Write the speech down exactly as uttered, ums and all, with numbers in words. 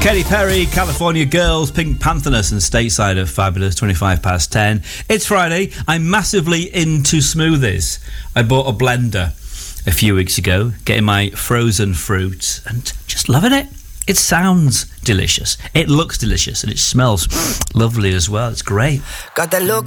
Katy Perry, California Girls, Pink Pantherness and Stateside of Fabulous, twenty-five past ten. It's Friday. I'm massively into smoothies. I bought a blender a few weeks ago, getting my frozen fruit and just loving it. It sounds delicious. It looks delicious and it smells lovely as well. It's great. Got that look